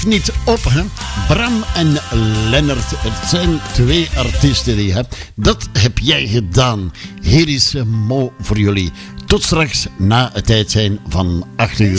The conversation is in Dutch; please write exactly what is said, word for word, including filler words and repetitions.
niet op, hè. Bram en Lennart, het zijn twee artiesten die je hebt. Dat heb jij gedaan. Hier is Mo voor jullie. Tot straks na het tijd zijn van acht uur.